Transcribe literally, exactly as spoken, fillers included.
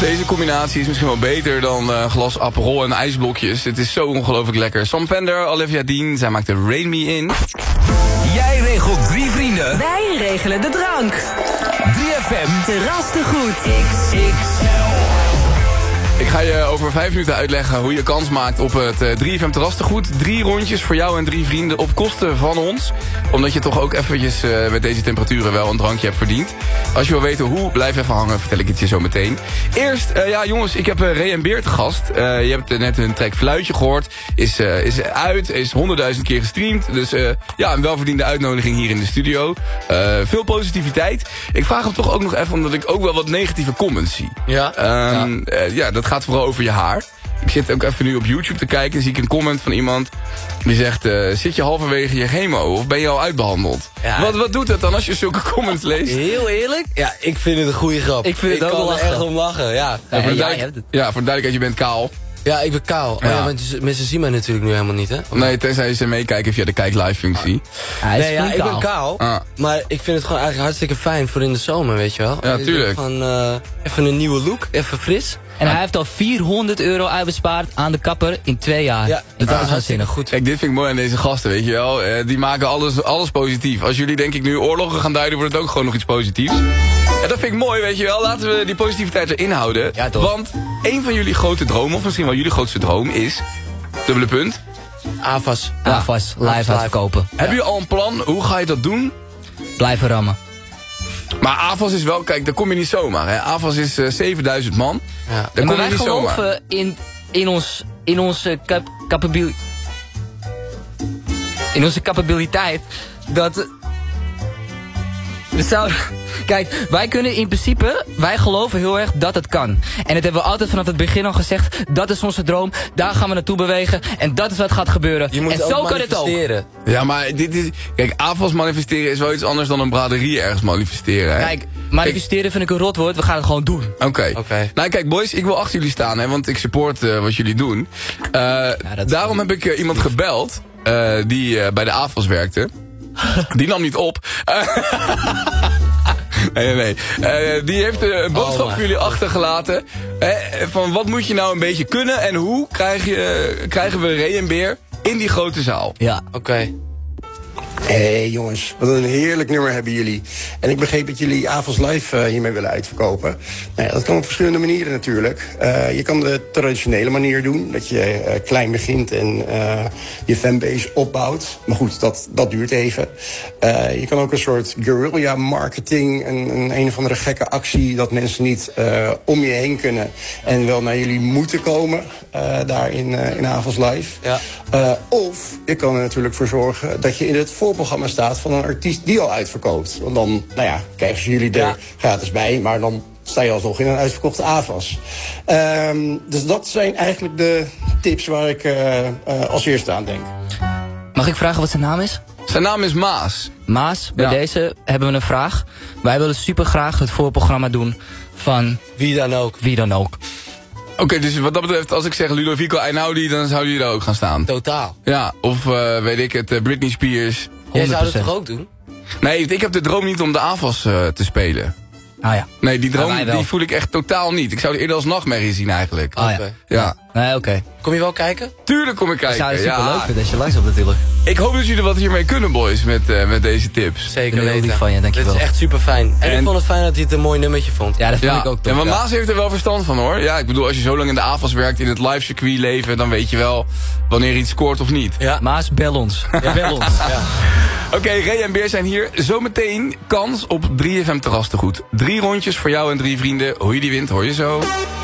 Deze combinatie is misschien wel beter dan een uh, glas Aperol en ijsblokjes. Het is zo ongelooflijk lekker. Sam Fender, Olivia Dean, zij maakt de Rain Me In. Jij regelt drie vrienden. Wij regelen de drank. drie F M. Terrastegoed. X X L. Ik ga je over vijf minuten uitleggen hoe je kans maakt op het uh, drie F M terrastegoed. Drie rondjes voor jou en drie vrienden op kosten van ons. Omdat je toch ook eventjes uh, met deze temperaturen wel een drankje hebt verdiend. Als je wil weten hoe, blijf even hangen, vertel ik het je zo meteen. Eerst, uh, ja jongens, ik heb uh, Ray en Beer te gast. Uh, je hebt uh, net hun track Fluitje gehoord. Is, uh, is uit, is honderdduizend keer gestreamd. Dus uh, ja, een welverdiende uitnodiging hier in de studio. Uh, veel positiviteit. Ik vraag hem toch ook nog even, omdat ik ook wel wat negatieve comments zie. Ja. Um, ja. Uh, ja, dat gaat vooral over je haar. Ik zit ook even nu op YouTube te kijken en zie ik een comment van iemand die zegt, uh, zit je halverwege je chemo of ben je al uitbehandeld? Ja. Wat, wat doet het dan als je zulke comments leest? Heel eerlijk? Ja, ik vind het een goede grap. Ik vind het ik ook kan er echt om lachen, ja. Ja, ja, voor, de ja, ja, voor de duidelijkheid, je bent kaal. Ja, ik ben kaal. Ja. Oh, ja, want mensen zien mij natuurlijk nu helemaal niet, hè? Of nee, tenzij ze meekijken via de kijk live functie. Ah. Nee, ja, ik ben kaal. Ah. Maar ik vind het gewoon eigenlijk hartstikke fijn voor in de zomer, weet je wel. Ja, tuurlijk. Gewoon uh, even een nieuwe look, even fris. En hij heeft al vierhonderd euro uitbespaard aan de kapper in twee jaar. Ja, dat ja, is hartstikke goed. Kijk, dit vind ik mooi aan deze gasten, weet je wel. Uh, die maken alles, alles positief. Als jullie denk ik nu oorlogen gaan duiden, wordt het ook gewoon nog iets positiefs. En dat vind ik mooi, weet je wel. Laten we die positiviteit erin houden. Ja, toch. Want een van jullie grote dromen, of misschien wel jullie grootste droom, is... Dubbele punt. A F A S. Ja. A F A S, live uitverkopen. Ja. Heb je al een plan? Hoe ga je dat doen? Blijven rammen. Maar A F A S is wel, kijk, daar kom je niet zomaar. Hè. A F A S is uh, zevenduizend man. Ja. Daar ja, kom maar je wij niet geloven zomaar. in, in ons, in onze cap, capabili in onze capabiliteit dat... We zouden, kijk, wij kunnen in principe, wij geloven heel erg dat het kan. En dat hebben we altijd vanaf het begin al gezegd. Dat is onze droom, daar gaan we naartoe bewegen. En dat is wat gaat gebeuren. Je moet en zo kan het ook. Ja, maar dit is, kijk, A F A S manifesteren is wel iets anders dan een braderie ergens manifesteren. Hè? Kijk, manifesteren kijk, vind ik een rotwoord, we gaan het gewoon doen. Oké. Okay. Okay. Nou kijk boys, ik wil achter jullie staan, hè, want ik support uh, wat jullie doen. Uh, ja, daarom heb ik uh, iemand gebeld uh, die uh, bij de A F A S werkte. Die nam niet op. nee, nee, nee. Uh, die heeft uh, een boodschap oh, voor jullie achtergelaten. Uh, van wat moet je nou een beetje kunnen en hoe krijg je, uh, krijgen we Ray en Beer in die grote zaal? Ja, oké. Okay. Hé hey, jongens, wat een heerlijk nummer hebben jullie. En ik begreep dat jullie A F A S Live uh, hiermee willen uitverkopen. Nou ja, dat kan op verschillende manieren natuurlijk. Uh, je kan de traditionele manier doen. Dat je uh, klein begint en uh, je fanbase opbouwt. Maar goed, dat, dat duurt even. Uh, je kan ook een soort guerrilla marketing. Een, een, een of andere gekke actie. Dat mensen niet uh, om je heen kunnen. En wel naar jullie moeten komen. Uh, daar in, uh, in A F A S Live. Ja. Uh, of je kan er natuurlijk voor zorgen dat je in het voorprogramma staat van een artiest die al uitverkoopt. Want dan, nou ja, krijgen ze jullie er ja. gratis bij, maar dan sta je alsnog in een uitverkochte A F A S. Um, dus dat zijn eigenlijk de tips waar ik uh, uh, als eerste aan denk. Mag ik vragen wat zijn naam is? Zijn naam is Maas. Maas, bij ja. deze hebben we een vraag. Wij willen super graag het voorprogramma doen van... Wie dan ook. Wie dan ook. Oké, okay, dus wat dat betreft, als ik zeg Ludovico Einaudi, dan zou die er ook gaan staan. Totaal. Ja, of uh, weet ik het, uh, Britney Spears. Jij zou dat toch ook doen? Nee, ik heb de droom niet om de A F A S uh, te spelen. Ah ja. Nee, die droom ja, die voel ik echt totaal niet. Ik zou het eerder als nachtmerrie zien eigenlijk. Ah ja. Ja. Nee, oké. Okay. Kom je wel kijken? Tuurlijk kom ik kijken. Ik zou het super ja. leuk vinden als je langs op natuurlijk. Ik hoop dat jullie wat hiermee kunnen, boys, met, uh, met deze tips. Zeker weten. Lief van je, dankjewel. Dit is echt super fijn. En, en ik vond het fijn dat hij het een mooi nummertje vond. Ja, dat vind ja. ik ook toch. Ja, maar Maas heeft er wel verstand van hoor. Ja, ik bedoel, als je zo lang in de A F A S werkt, in het live circuit leven, dan weet je wel wanneer iets scoort of niet. Ja. Maas, bel ons. Ja, bel ons. Ja. Oké, okay, Ray en Beer zijn hier. Zometeen kans op drie F M terrastegoed. Drie rondjes voor jou en drie vrienden. Hoe je die wint, hoor je zo.